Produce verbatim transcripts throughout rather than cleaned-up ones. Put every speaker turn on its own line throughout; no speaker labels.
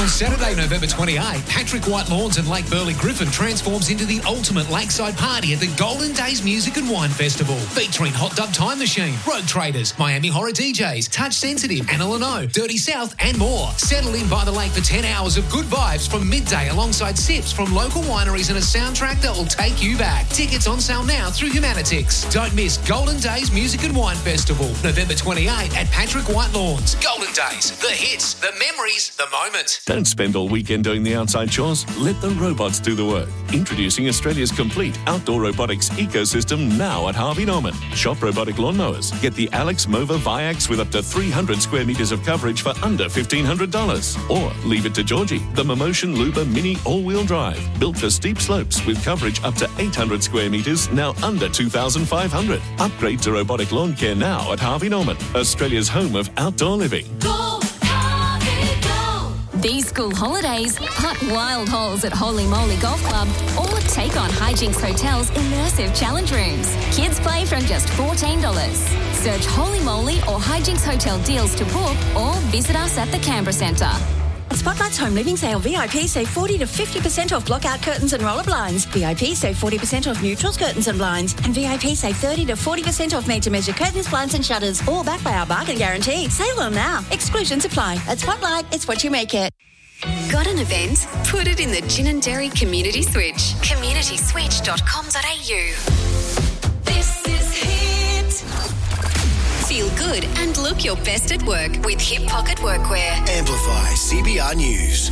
On Saturday, November twenty-eighth, Patrick White Lawns and Lake Burley Griffin transforms into the ultimate lakeside party at the Golden Days Music and Wine Festival, featuring Hot Dub Time Machine, Rogue Traders, Miami Horror D Js, Touch Sensitive, Anna Leno, Dirty South and more. Settle in by the lake for ten hours of good vibes from midday alongside sips from local wineries and a soundtrack that will take you back. Tickets on sale now through Humanitix. Don't miss Golden Days Music and Wine Festival, November twenty-eighth at Patrick White Lawns. Golden Days, the hits, the memories, the moment.
Don't spend all weekend doing the outside chores. Let the robots do the work. Introducing Australia's complete outdoor robotics ecosystem now at Harvey Norman. Shop robotic lawnmowers. Get the Alex Mova Viax with up to three hundred square metres of coverage for under fifteen hundred dollars. Or leave it to Georgie, the Momotion Luba Mini all-wheel drive. Built for steep slopes with coverage up to eight hundred square metres, now under two thousand five hundred. Upgrade to robotic lawn care now at Harvey Norman, Australia's home of outdoor living.
Go, Harvey, go! These school holidays, putt wild holes at Holy Moly Golf Club or take on Hijinks Hotel's immersive challenge rooms. Kids play from just fourteen dollars. Search Holy Moly or Hijinks Hotel deals to book or visit us at the Canberra Centre.
At Spotlight's Home Living Sale, V I P save forty to fifty percent off blockout curtains and roller blinds. V I P save forty percent off neutrals, curtains and blinds. And V I P save thirty to forty percent off made-to-measure curtains, blinds and shutters. All backed by our bargain guarantee. Save them now. Exclusions apply. At Spotlight, it's what you make it.
Got an event? Put it in the Ginninderry Community Switch. community switch dot com dot a u. This is Hit. Feel good and look your best at work with Hip Pocket Workwear.
Amplify C B R News.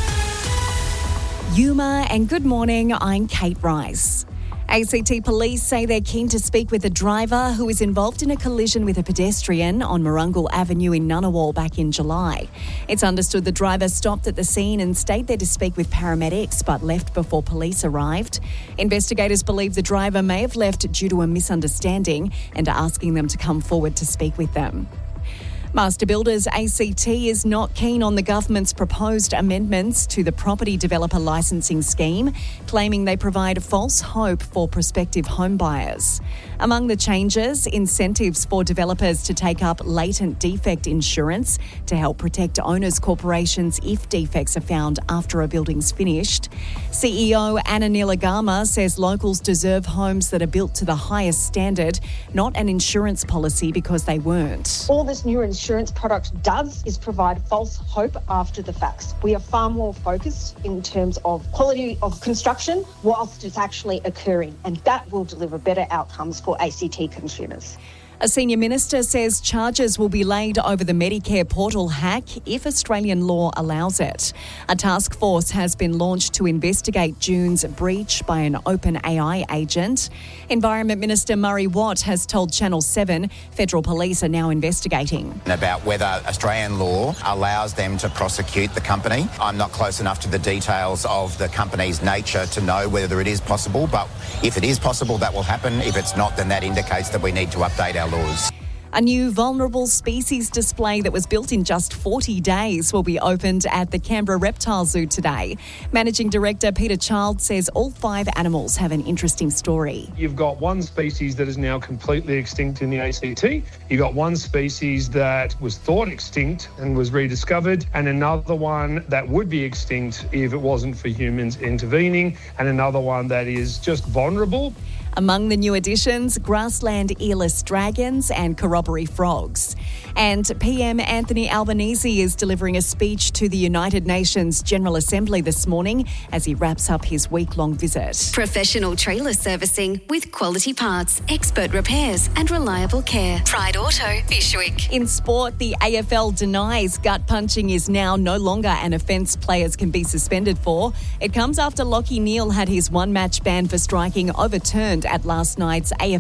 Yuma, and good morning, I'm Kate Rice. A C T police say they're keen to speak with a driver who was involved in a collision with a pedestrian on Marungal Avenue in Ngunnawal back in July. It's understood the driver stopped at the scene and stayed there to speak with paramedics but left before police arrived. Investigators believe the driver may have left due to a misunderstanding and are asking them to come forward to speak with them. Master Builders A C T is not keen on the government's proposed amendments to the property developer licensing scheme, claiming they provide false hope for prospective home buyers. Among the changes, incentives for developers to take up latent defect insurance to help protect owners' corporations if defects are found after a building's finished. C E O Anna Nilagama says locals deserve homes that are built to the highest standard, not an insurance policy because they weren't.
All this new insurance product does is provide false hope after the facts. We are far more focused in terms of quality of construction whilst it's actually occurring, and that will deliver better outcomes for A C T consumers.
A senior minister says charges will be laid over the Medicare portal hack if Australian law allows it. A task force has been launched to investigate June's breach by an OpenAI agent. Environment Minister Murray Watt has told Channel seven federal police are now investigating.
About whether Australian law allows them to prosecute the company. I'm not close enough to the details of the company's nature to know whether it is possible, but if it is possible, that will happen. If it's not, then that indicates that we need to update our laws.
A new vulnerable species display that was built in just forty days will be opened at the Canberra Reptile Zoo today. Managing Director Peter Child says all five animals have an interesting story.
You've got one species that is now completely extinct in the A C T. You've got one species that was thought extinct and was rediscovered, and another one that would be extinct if it wasn't for humans intervening, and another one that is just vulnerable.
Among the new additions, grassland earless dragons and corroboree frogs. And P M Anthony Albanese is delivering a speech to the United Nations General Assembly this morning as he wraps up his week-long visit.
Professional trailer servicing with quality parts, expert repairs and reliable care. Pride Auto, Bishwick.
In sport, the A F L denies gut punching is now no longer an offence players can be suspended for. It comes after Lachie Neale had his one-match ban for striking overturned at last night's A F L